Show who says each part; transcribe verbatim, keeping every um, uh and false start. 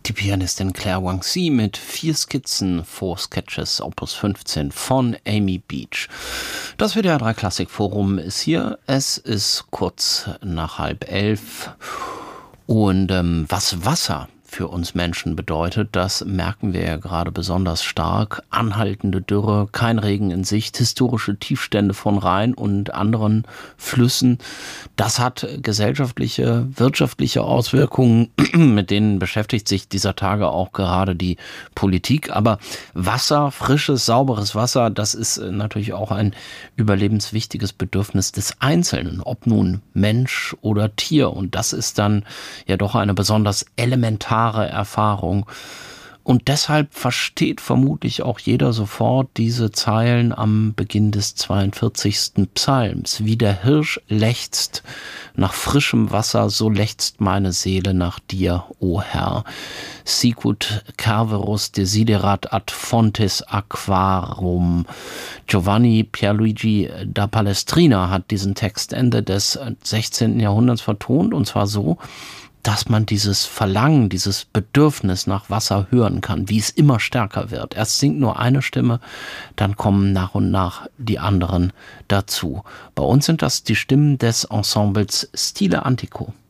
Speaker 1: Die Pianistin Claire Wang-Si mit vier Skizzen, Four Sketches, Opus fünfzehn von Amy Beach. Das W D R drei Klassikforum ist hier. Es ist kurz nach halb elf. Und ähm, was Wasser für uns Menschen bedeutet, das merken wir ja gerade besonders stark. Anhaltende Dürre, kein Regen in Sicht, historische Tiefstände von Rhein und anderen Flüssen. Das hat gesellschaftliche, wirtschaftliche Auswirkungen, mit denen beschäftigt sich dieser Tage auch gerade die Politik. Aber Wasser, frisches, sauberes Wasser, das ist natürlich auch ein überlebenswichtiges Bedürfnis des Einzelnen, ob nun Mensch oder Tier. Und das ist dann ja doch eine besonders elementare Erfahrung. Und deshalb versteht vermutlich auch jeder sofort diese Zeilen am Beginn des zweiundvierzigsten Psalms. Wie der Hirsch lechzt nach frischem Wasser, so lechzt meine Seele nach dir, o Herr. Sicut Cerberus desiderat ad fontes aquarum. Giovanni Pierluigi da Palestrina hat diesen Text Ende des sechzehnten Jahrhunderts vertont, und zwar so, dass man dieses Verlangen, dieses Bedürfnis nach Wasser hören kann, wie es immer stärker wird. Erst singt nur eine Stimme, dann kommen nach und nach die anderen dazu. Bei uns sind das die Stimmen des Ensembles Stile Antico.